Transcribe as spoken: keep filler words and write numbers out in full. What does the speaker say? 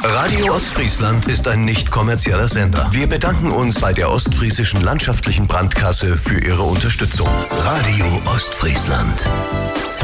Radio Ostfriesland ist ein nicht kommerzieller Sender. Wir bedanken uns bei der Ostfriesischen Landschaftlichen Brandkasse für ihre Unterstützung. Radio Ostfriesland.